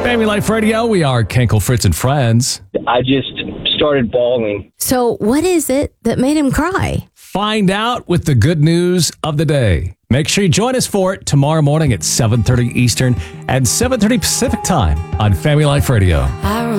Family Life Radio, we are Kenkel, Fritz, and Friends. I just started bawling. So what is it that made him cry? Find out with the good news of the day. Make sure you join us for it tomorrow morning at 7:30 Eastern and 7:30 Pacific time on Family Life Radio.